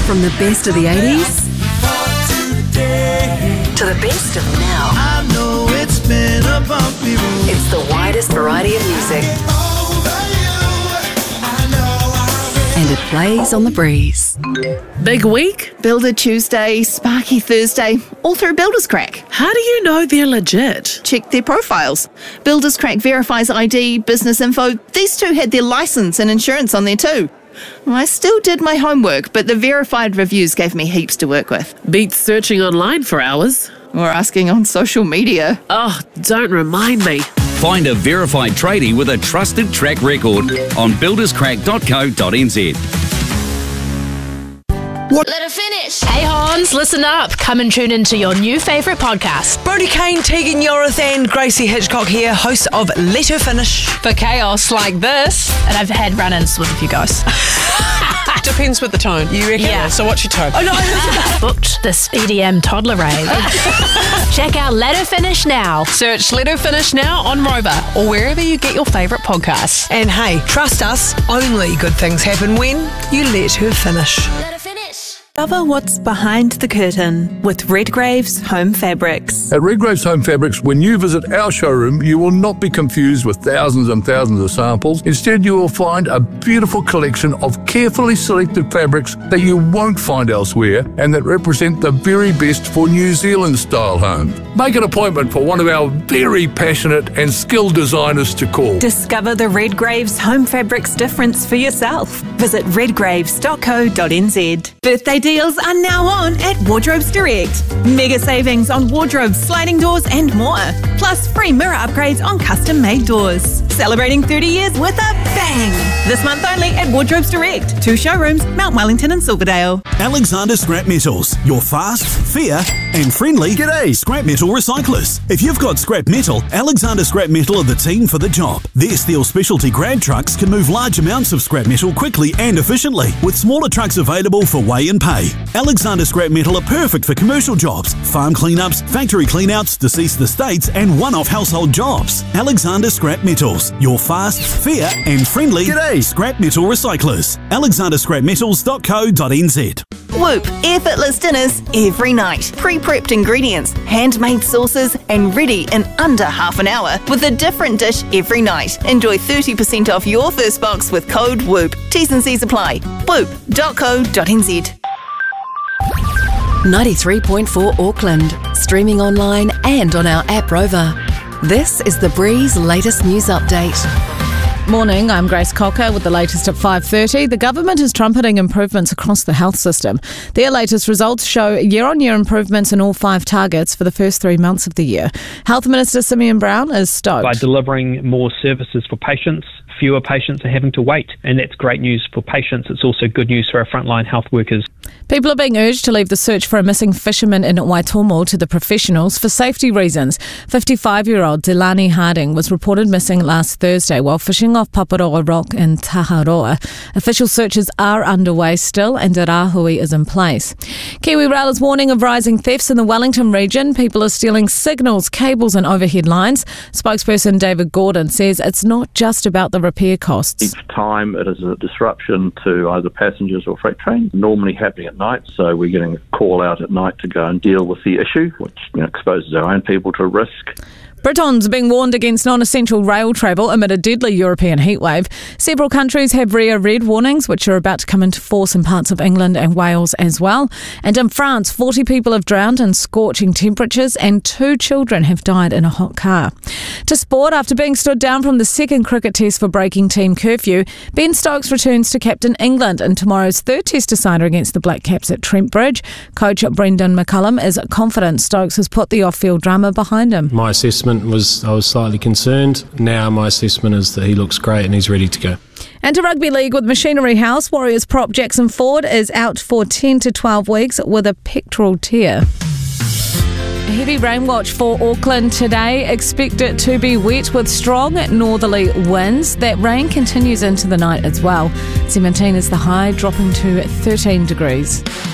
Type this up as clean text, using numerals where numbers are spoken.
From the best of the 80s to the best of now. I know it's been a bumpy road. It's the widest variety of music. And it plays on the breeze. Big week? Builder Tuesday, Sparky Thursday, all through Builders Crack. How do you know they're legit? Check their profiles. Builders Crack verifies ID, business info. These two had their license and insurance on there too. I still did my homework, but the verified reviews gave me heaps to work with. Beats searching online for hours. Or asking on social media. Oh, don't remind me. Find a verified tradie with a trusted track record on builderscrack.co.nz. Let her finish. Hey Hans, listen up. Come and tune into your new favourite podcast. Brodie Kane, Tegan Yorath and Gracie Hitchcock here, hosts of Let Her Finish. For chaos like this. And I've had run-ins with a few guys. Depends with the tone, you reckon? Yeah. So what's your tone? Oh no, I booked this EDM toddler rave. Check out Let Her Finish now. Search Let Her Finish now on Rover or wherever you get your favourite podcasts. And hey, trust us, only good things happen when you let her finish. Let her finish. Discover what's behind the curtain with Redgrave's Home Fabrics. At Redgrave's Home Fabrics, when you visit our showroom, you will not be confused with thousands and thousands of samples. Instead, you will find a beautiful collection of carefully selected fabrics that you won't find elsewhere and that represent the very best for New Zealand-style homes. Make an appointment for one of our very passionate and skilled designers to call. Discover the Redgrave's Home Fabrics difference for yourself. Visit redgraves.co.nz. Birthday deals are now on at Wardrobes Direct. Mega savings on wardrobes, sliding doors and more. Plus free mirror upgrades on custom-made doors. Celebrating 30 years with a bang. This month only at Wardrobes Direct. 2 showrooms, Mount Wellington and Silverdale. Alexander Scrap Metals. Your fast, fair and friendly g'day scrap metal recyclers. If you've got scrap metal, Alexander Scrap Metal are the team for the job. Their steel specialty grab trucks can move large amounts of scrap metal quickly and efficiently, with smaller trucks available for weigh and pay. Alexander Scrap Metal are perfect for commercial jobs, farm cleanups, factory cleanouts, deceased estates and one-off household jobs. Alexander Scrap Metals, your fast, fair and friendly g'day scrap metal recyclers. alexanderscrapmetals.co.nz. Whoop, effortless dinners every night. Pre-prepped ingredients, handmade sauces, and ready in under half an hour with a different dish every night. Enjoy 30% off your first box with code WHOOP. T's and C's apply. Whoop.co.nz. 93.4 Auckland, streaming online and on our app Rover. This is The Breeze latest news update. Morning, I'm Grace Cocker with the latest at 5:30. The government is trumpeting improvements across the health system. Their latest results show year-on-year improvements in all 5 targets for the first 3 months of the year. Health Minister Simeon Brown is stoked. By delivering more services for patients, fewer patients are having to wait, and that's great news for patients. It's also good news for our frontline health workers. People are being urged to leave the search for a missing fisherman in Waitomo to the professionals for safety reasons. 55-year-old Delani Harding was reported missing last Thursday while fishing off Paparoa Rock in Taharoa. Official searches are underway still and a rahui is in place. Kiwi Rail is warning of rising thefts in the Wellington region. People are stealing signals, cables and overhead lines. Spokesperson David Gordon says it's not just about the repair costs. Each time it is a disruption to either passengers or freight trains, normally happening at night, so we're getting a call out at night to go and deal with the issue, which exposes our own people to risk. Britons are being warned against non-essential rail travel amid a deadly European heatwave. Several countries have rare red warnings, which are about to come into force in parts of England and Wales as well. And in France, 40 people have drowned in scorching temperatures and 2 children have died in a hot car. To sport, after being stood down from the second cricket test for breaking team curfew, Ben Stokes returns to captain England in tomorrow's third test decider against the Black Caps at Trent Bridge. Coach Brendan McCullum is confident Stokes has put the off-field drama behind him. My assessment was I was slightly concerned. Now my assessment is that he looks great and he's ready to go. And to rugby league with Machinery House, Warriors prop Jackson Ford is out for 10 to 12 weeks with a pectoral tear. A heavy rain watch for Auckland today. Expect it to be wet with strong northerly winds. That rain continues into the night as well. 17 is the high, dropping to 13 degrees.